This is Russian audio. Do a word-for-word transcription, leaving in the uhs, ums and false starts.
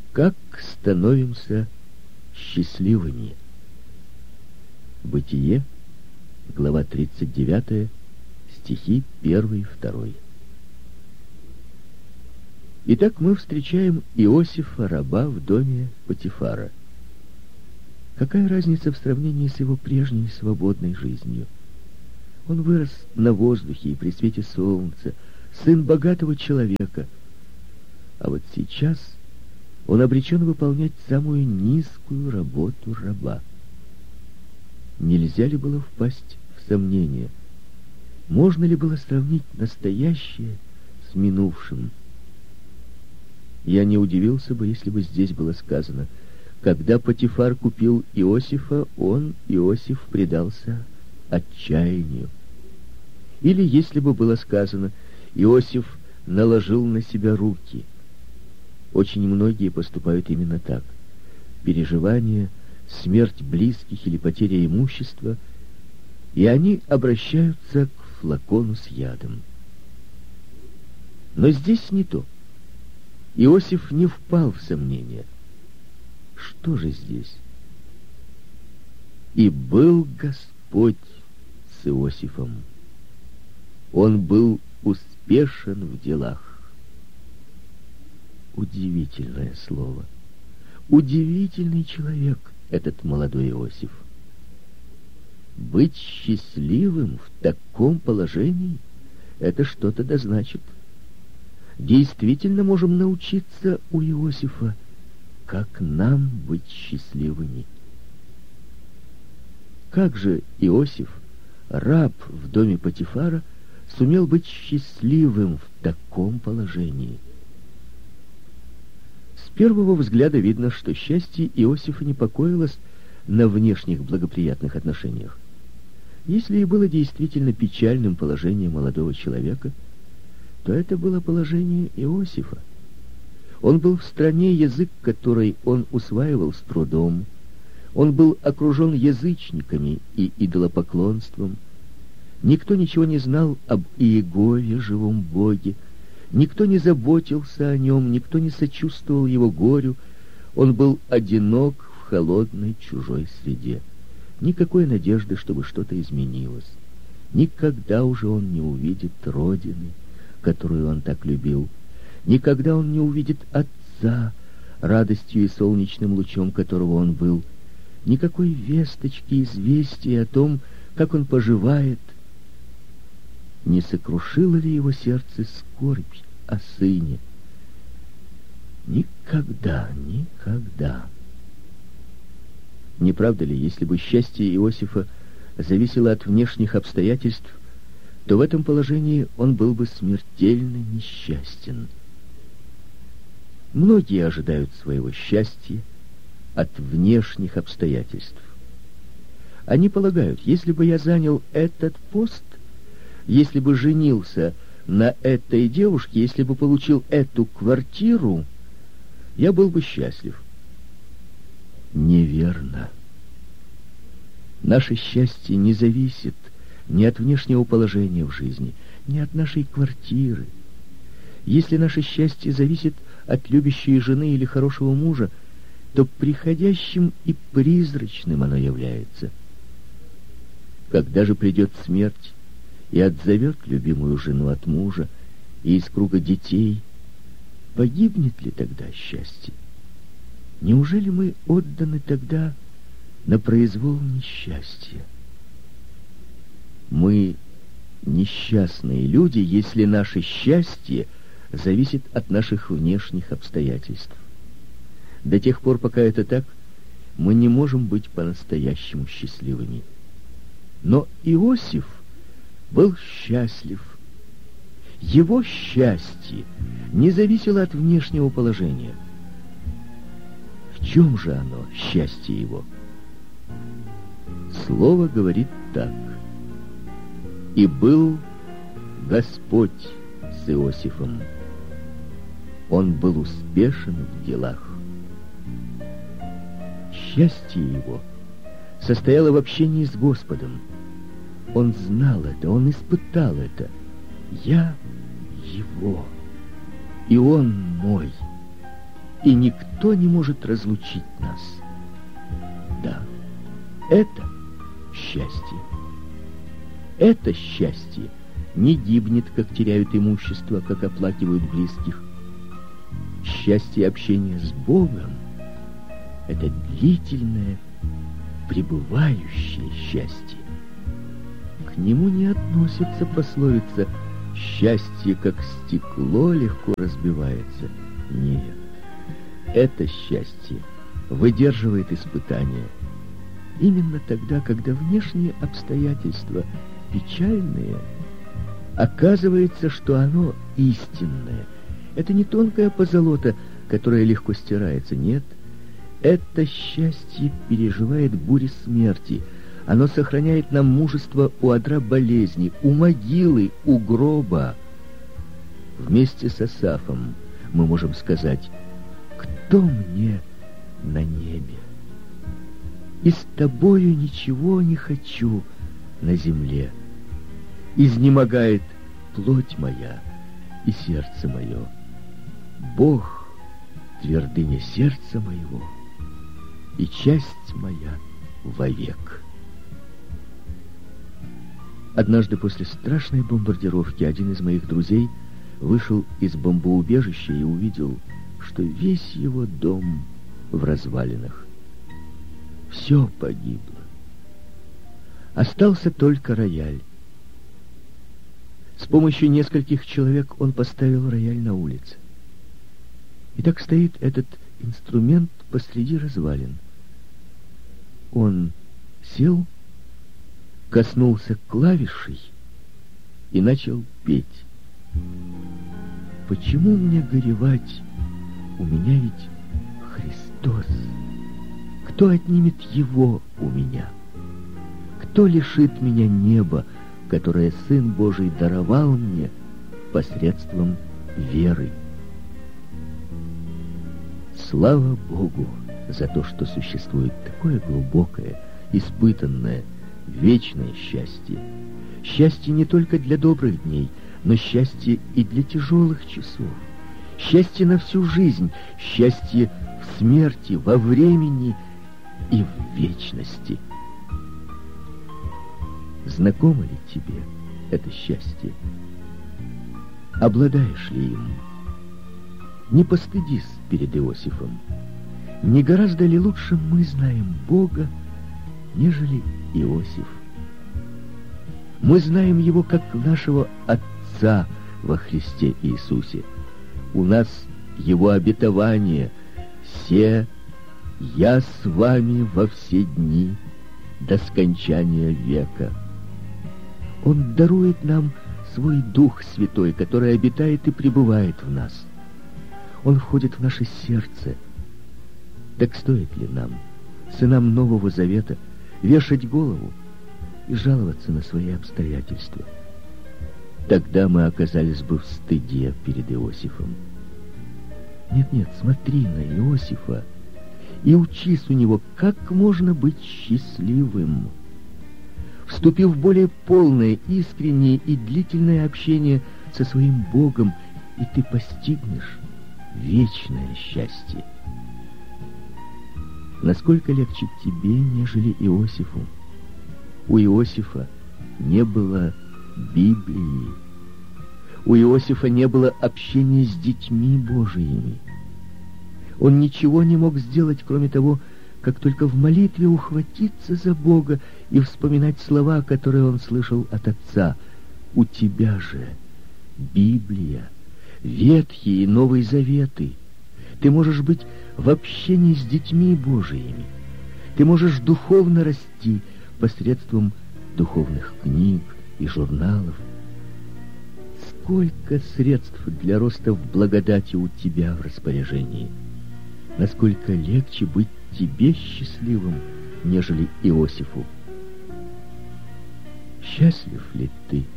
Как становимся счастливыми? Бытие, глава тридцать девятая, стихи первый и второй. Итак, мы встречаем Иосифа, раба, в доме Потифара. Какая разница в сравнении с его прежней свободной жизнью? Он вырос на воздухе и при свете солнца, сын богатого человека. А вот сейчас он обречен выполнять самую низкую работу раба. Нельзя ли было впасть в сомнение? Можно ли было сравнить настоящее с минувшим? Я не удивился бы, если бы здесь было сказано: когда Потифар купил Иосифа, он, Иосиф, предался отчаянию. Или если бы было сказано: Иосиф наложил на себя руки. Очень многие поступают именно так. Переживания, смерть близких или потеря имущества, и они обращаются к флакону с ядом. Но здесь не то. Иосиф не впал в сомнение. Что же здесь? И был Господь с Иосифом. Он был успешен в делах. Удивительное слово. Удивительный человек этот молодой Иосиф. Быть счастливым в таком положении — это что-то да значит. Действительно можем научиться у Иосифа, как нам быть счастливыми. Как же Иосиф, раб в доме Потифара, сумел быть счастливым в таком положении? С первого взгляда видно, что счастье Иосифа не покоилось на внешних благоприятных отношениях. Если и было действительно печальным положение молодого человека, то это было положение Иосифа. Он был в стране, язык которой он усваивал с трудом. Он был окружен язычниками и идолопоклонством. Никто ничего не знал об Иегове, живом Боге. Никто не заботился о нем, никто не сочувствовал его горю. Он был одинок в холодной чужой среде. Никакой надежды, чтобы что-то изменилось. Никогда уже он не увидит родины, которую он так любил. Никогда он не увидит отца, радостью и солнечным лучом которого он был. Никакой весточки, известия о том, как он поживает. Не сокрушило ли его сердце скорбь о сыне? Никогда, никогда. Не правда ли, если бы счастье Иосифа зависело от внешних обстоятельств, то в этом положении он был бы смертельно несчастен. Многие ожидают своего счастья от внешних обстоятельств. Они полагают: если бы я занял этот пост, если бы женился на этой девушке, если бы получил эту квартиру, я был бы счастлив. Неверно. Наше счастье не зависит ни от внешнего положения в жизни, ни от нашей квартиры. Если наше счастье зависит от любящей жены или хорошего мужа, то приходящим и призрачным оно является. Когда же придет смерть и отзовет любимую жену от мужа и из круга детей, погибнет ли тогда счастье? Неужели мы отданы тогда на произвол несчастья? Мы несчастные люди, если наше счастье зависит от наших внешних обстоятельств. До тех пор, пока это так, мы не можем быть по-настоящему счастливыми. Но Иосиф был счастлив. Его счастье не зависело от внешнего положения. В чем же оно, счастье его? Слово говорит так: «И был Господь с Иосифом». Он был успешен в делах. Счастье его состояло в общении с Господом. Он знал это, он испытал это. Я его, и он мой. и никто не может разлучить нас. Да, это счастье. Это счастье не гибнет, как теряют имущество, как оплакивают близких. Счастье общения с Богом — это длительное, пребывающее счастье. К нему не относится пословица «счастье, как стекло, легко разбивается». Нет, это счастье выдерживает испытания именно тогда, когда внешние обстоятельства печальные. Оказывается, что оно истинное. Это не тонкая позолота, которая легко стирается. Нет, это счастье переживает бури смерти. Оно сохраняет нам мужество у одра болезни, у могилы, у гроба. Вместе с Асафом мы можем сказать: «Кто мне на небе? И с тобою ничего не хочу на земле. Изнемогает плоть моя и сердце мое. Бог — твердыня сердца моего и часть моя вовек». Однажды после страшной бомбардировки один из моих друзей вышел из бомбоубежища и увидел, что весь его дом в развалинах. Все погибло. Остался только рояль. С помощью нескольких человек он поставил рояль на улице. И так стоит этот инструмент посреди развалин. Он сел, коснулся клавишей и начал петь. Почему мне горевать? У меня ведь Христос. Кто отнимет его у меня? Кто лишит меня неба, которое Сын Божий даровал мне посредством веры? Слава Богу за то, что существует такое глубокое, испытанное, вечное счастье. Счастье не только для добрых дней, но счастье и для тяжелых часов. Счастье на всю жизнь, счастье в смерти, во времени и в вечности. Знакомо ли тебе это счастье? Обладаешь ли им? Не постыдись перед Иосифом. Не гораздо ли лучше мы знаем Бога, нежели Иосиф? Мы знаем Его как нашего Отца во Христе Иисусе. У нас Его обетование: «Се я с вами во все дни до скончания века». Он дарует нам свой Дух Святой, который обитает и пребывает в нас. Он входит в наше сердце. Так стоит ли нам, сынам Нового Завета, вешать голову и жаловаться на свои обстоятельства? Тогда мы оказались бы в стыде перед Иосифом. Нет-нет, смотри на Иосифа и учись у него, как можно быть счастливым. Вступив в более полное, искреннее и длительное общение со своим Богом, и ты постигнешь вечное счастье. Насколько легче тебе, нежели Иосифу? У Иосифа не было Библии. У Иосифа не было общения с детьми Божиими. Он ничего не мог сделать, кроме того, как только в молитве ухватиться за Бога и вспоминать слова, которые он слышал от Отца. У тебя же Библия, Ветхий и Новый Заветы. Ты можешь быть в общении с детьми Божиими. Ты можешь духовно расти посредством духовных книг и журналов. Сколько средств для роста в благодати у тебя в распоряжении. Насколько легче быть тебе счастливым, нежели Иосифу. Счастлив ли ты?